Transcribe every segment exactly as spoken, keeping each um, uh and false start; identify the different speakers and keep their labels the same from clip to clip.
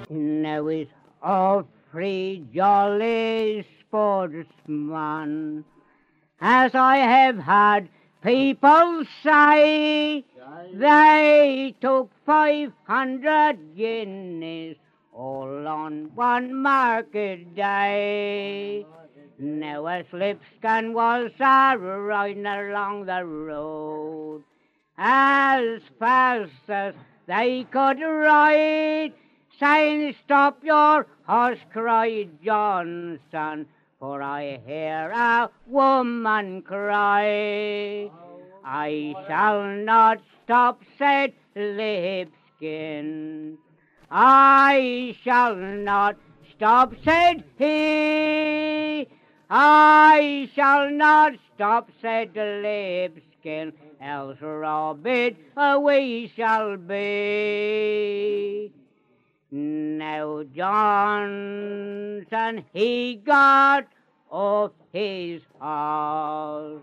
Speaker 1: Now is all free jolly sportsman, as I have had people say, they took five hundred guineas all on one market day. Now a slipscan was a riding along the road as fast as they could ride, saying, "Stop your horse," cried Johnson, "for I hear a woman cry." "I shall not stop," said Lipskin. "I shall not stop," said he. "I shall not stop," said Lipskin, "else robbed we shall be." Now Johnson, he got off his horse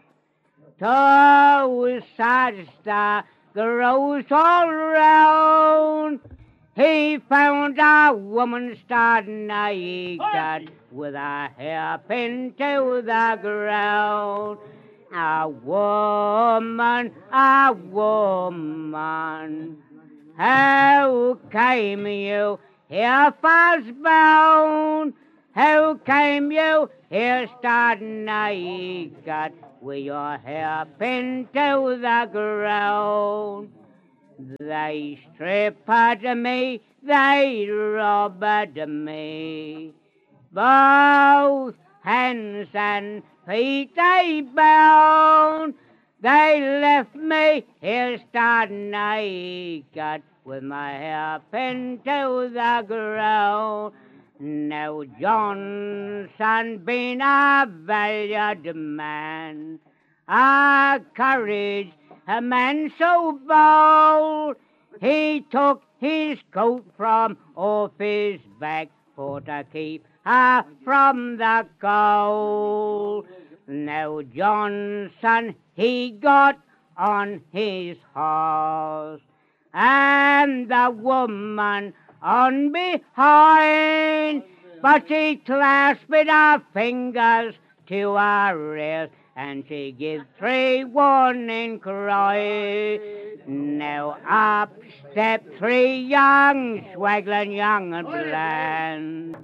Speaker 1: to search the groves all round. He found a woman standing naked with a hairpin to the ground. A woman, a woman, how came you here fast bound? How came you here standing naked with your hairpin to the ground? They stripped me, they robbed me, both hands and feet they bound. They left me here standing naked with my hairpin to the ground. Now Johnson, being a valiant man, a courage, a man so bold, he took his coat from off his back for to keep her from the cold. Now Johnson, he got on his horse, and the woman on behind, but she clasped her fingers to her wrist, and she gives three warning cries. Now up stepped three young, swaggling young and bland,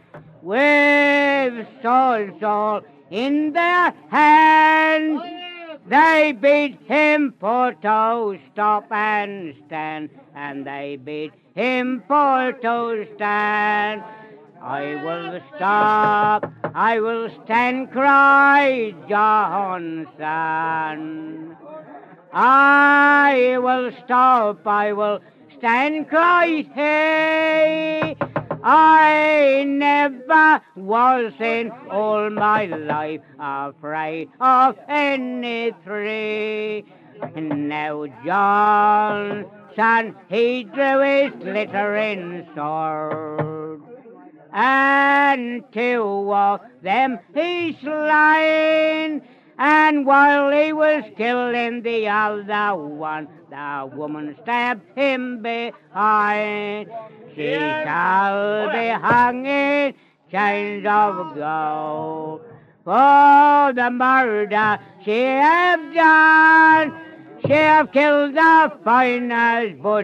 Speaker 1: with swords all in their hands. They beat him for to stop and stand, and they beat him for to stand. "I will stop, I will stand," cried Johnson. "I will stop, I will stand," cried he. "I never was in all my life afraid of any three." Now Johnson, he drew his glittering sword, and two of them he slain. And while he was killing the other one, the woman stabbed him behind. She shall be hung in chains of gold for the murder she have done. She have killed the finest butcher